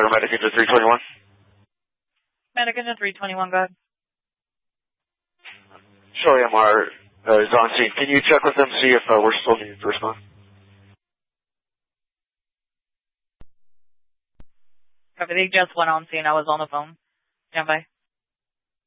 Clear Medic into 321. Medic into 321, go ahead. Charlie MR is on scene. Can you check with them, see if we're still needed to respond? Copy, they just went on scene. I was on the phone. Stand by.